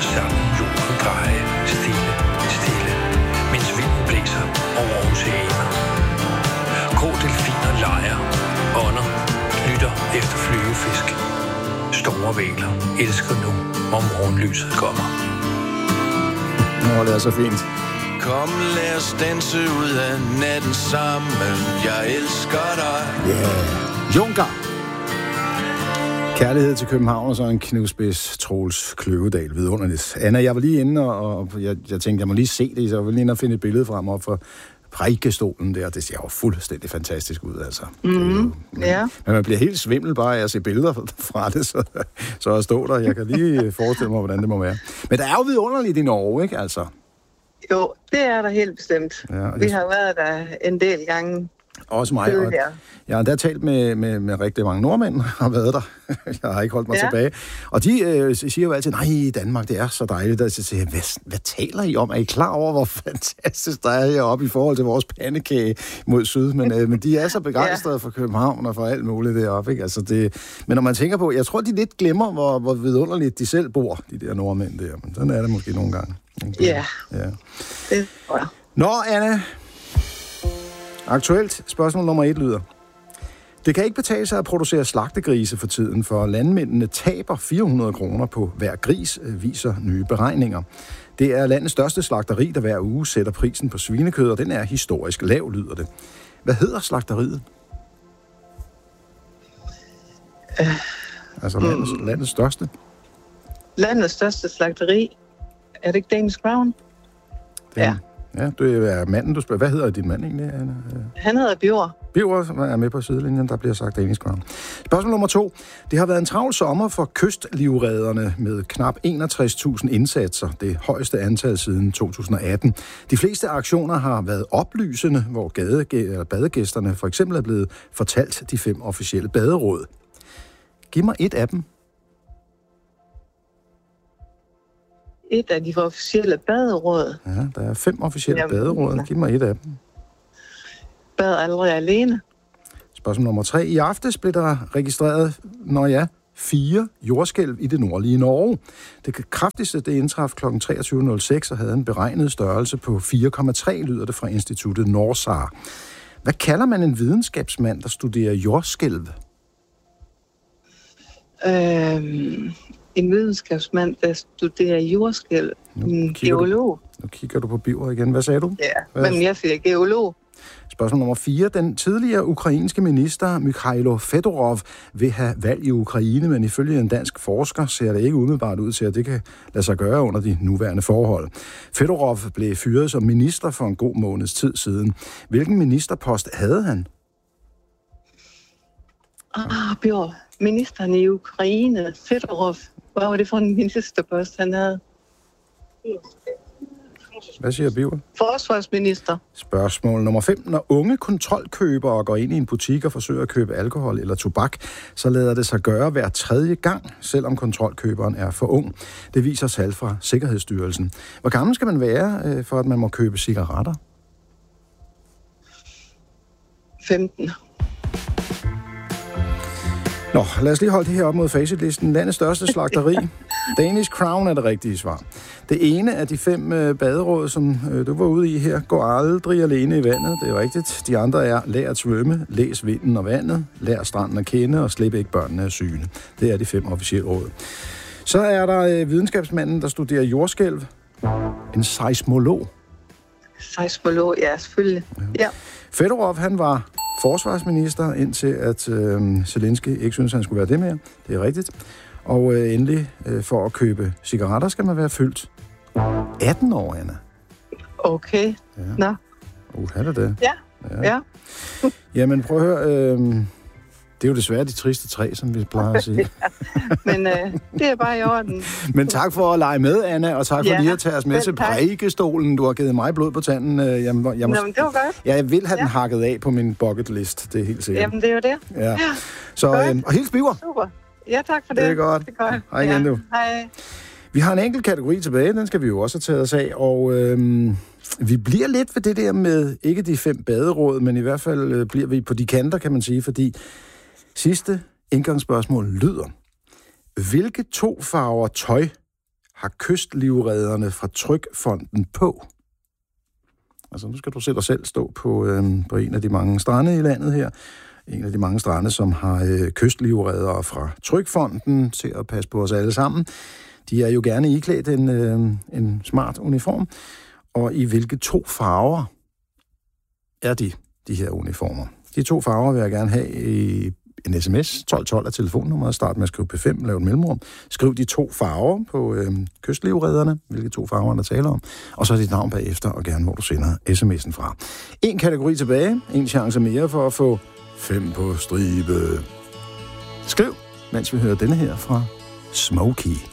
sammen jorden dreje, stille, stille, mens vinden blæser over oceaner. Grå delfiner leger, ånder, lytter efter flyvefisk. Store hvaler elsker nu, om morgenlyset kommer. Nå, det er så fint. Kom, lad os danse ud af natten sammen. Jeg elsker dig. Yeah. Junker. Kærlighed til København, og så en knivspids Troels Kløvedal vidunderligt. Anna, jeg var lige inde, og jeg tænkte, jeg må lige se det, så jeg var lige inde og finde et billede frem op for prædikestolen der. Det ser jo fuldstændig fantastisk ud, altså. Ja. Men man bliver helt svimmel bare af at se billeder fra det, så jeg står der. Jeg kan lige forestille mig, hvordan det må være. Men der er jo vidunderligt i Norge, ikke altså? Jo, det er der helt bestemt. Ja, Vi har været der en del gange. Også mig. Og jeg har endda talt med rigtig mange nordmænd, har været der. Jeg har ikke holdt mig tilbage. Og de siger jo altid, nej, Danmark, det er så dejligt. Og så siger jeg, hvad taler I om? Er I klar over, hvor fantastisk der er heroppe i forhold til vores pandekage mod syd? Men de er så begejstrede for København og for alt muligt deroppe. Ikke? Altså men når man tænker på, jeg tror, de lidt glemmer, hvor vidunderligt de selv bor, de der nordmænd der. Men sådan er det måske nogle gange. Ja. Det tror jeg. Nå, Anna. Aktuelt spørgsmål nummer 1 lyder: det kan ikke betale sig at producere slagtegrise for tiden, for landmændene taber 400 kroner på hver gris, viser nye beregninger. Det er landets største slagteri, der hver uge sætter prisen på svinekød, og den er historisk lav, lyder det. Hvad hedder slagteriet? Altså landets største. Landets største slagteri. Er det ikke Danish Crown? Ja. Ja, du er manden, du spørger. Hvad hedder din mand egentlig, Anna? Han hedder Bjørn. Bjørn er med på sidelinjen, der bliver sagt Danish Crown. Spørgsmål nummer 2. Det har været en travl sommer for kystlivredderne med knap 61.000 indsatser, det højeste antal siden 2018. De fleste aktioner har været oplysende, hvor badegæsterne for eksempel er blevet fortalt de 5 officielle baderåd. Giv mig et af dem. Et af de officielle baderåd. Ja, der er 5 officielle baderåd. Giv mig et af dem. Bad aldrig alene. Spørgsmål nummer 3. I aftes blev der registreret, 4 jordskælv i det nordlige Norge. Det kraftigste, det indtraf kl. 23.06 og havde en beregnet størrelse på 4,3, lyder det fra instituttet Norsar. Hvad kalder man en videnskabsmand, der studerer jordskælv? En videnskabsmand, der studerer jordskælv. En geolog. Nu kigger du på Biver igen. Hvad sagde du? Ja, men jeg siger geolog. Spørgsmål nummer 4. Den tidligere ukrainske minister Mikhailo Fedorov vil have valg i Ukraine, men ifølge en dansk forsker ser det ikke umiddelbart ud til, at det kan lade sig gøre under de nuværende forhold. Fedorov blev fyret som minister for en god måneds tid siden. Hvilken ministerpost havde han? Bjørn. Ministeren i Ukraine, Fedorov. Hvad var det for en ministerpost, han havde? Hvad siger Biver? Forsvarsminister. Spørgsmål nummer 5. Når unge kontrolkøbere går ind i en butik og forsøger at købe alkohol eller tobak, så lader det sig gøre hver 3. gang, selvom kontrolkøberen er for ung. Det viser tal fra Sikkerhedsstyrelsen. Hvor gammel skal man være, for at man må købe cigaretter? 15. Nå, lad os lige holde det her op mod facitlisten. Landets største slagteri. Danish Crown er det rigtige svar. Det ene af de 5 baderåd, som du var ude i her, går aldrig alene i vandet. Det er rigtigt. De andre er: lær at svømme, læs vinden og vandet, lær stranden at kende og slip ikke børnene af syne. Det er de 5 officielle råd. Så er der videnskabsmanden, der studerer jordskælv. En seismolog. Seismolog, ja, selvfølgelig. Ja. Fedorov, han var forsvarsminister, indtil at Zelensky ikke synes, han skulle være det mere. Det er rigtigt. Og endelig, for at købe cigaretter, skal man være fyldt 18 år, Anna. Okay. Ja. Nå. Er det det? Ja. Jamen, prøv at høre. Det er jo desværre de triste 3, som vi plejer at sige. Men det er bare i orden. Men tak for at lege med, Anna, og tak for lige at tage os med til prædikestolen. Du har givet mig blod på tanden. Nå, men det var godt. Ja, jeg vil have den hakket af på min bucket list, det er helt sikkert. Jamen, det er jo det. Ja. Så, og hils Biver. Super. Ja, tak for det. Det er godt. Det er godt. Hej igen, du. Hej. Vi har en enkelt kategori tilbage, den skal vi jo også have taget os af, og vi bliver lidt ved det der med, ikke de 5 baderåd, men i hvert fald bliver vi på de kanter, kan man sige, fordi sidste indgangsspørgsmål lyder: hvilke 2 farver tøj har kystlivredderne fra Trygfonden på? Altså, nu skal du selv stå på en af de mange strande i landet her. En af de mange strande, som har kystlivreddere fra Trygfonden til at passe på os alle sammen. De er jo gerne iklædt en smart uniform. Og i hvilke 2 farver er de her uniformer? De 2 farver vil jeg gerne have i en sms. 1212 er telefonnummeret. Start med at skrive P5, lav et mellemrum. Skriv de 2 farver på kystlivredderne, hvilke 2 farver der taler om. Og så dit navn bagefter, og gerne hvor du sender sms'en fra. En kategori tilbage. En chance mere for at få 5 på stribe. Skriv, mens vi hører denne her fra Smokey.